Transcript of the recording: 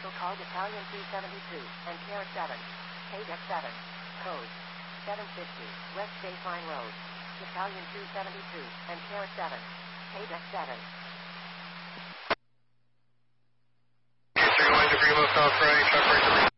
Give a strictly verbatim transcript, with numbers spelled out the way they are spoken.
vehicle called Italian two seventy-two, and Care seven. K D E C seven. Code seven fifty, West Baseline Road. Italian two seventy-two, and Care seven. K D E C seven. You're going to Bremo South right, traffic.